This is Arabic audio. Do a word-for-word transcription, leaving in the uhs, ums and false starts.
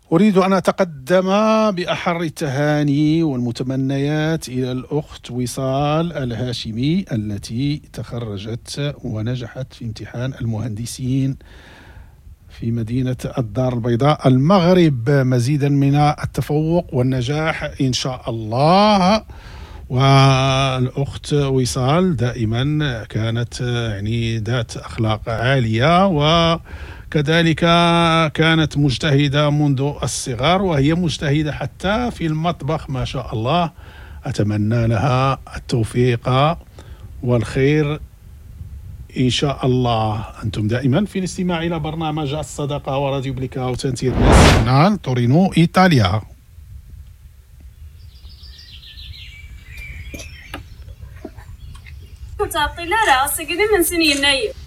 أريد أن أتقدم بأحر التهاني والمتمنيات إلى الأخت وصال الهاشمي التي تخرجت ونجحت في امتحان المهندسين في مدينة الدار البيضاء المغرب. مزيدا من التفوق والنجاح إن شاء الله. والأخت وصال دائما كانت يعني ذات أخلاق عالية، وكذلك كانت مجتهدة منذ الصغر، وهي مجتهدة حتى في المطبخ ما شاء الله. أتمنى لها التوفيق والخير إن شاء الله. أنتم دائما في الاستماع إلى برنامج الصداقة وراديو بليكا وتنتير ناسيونال تورينو إيطاليا. تعطي لا لا سجني من سنين نايم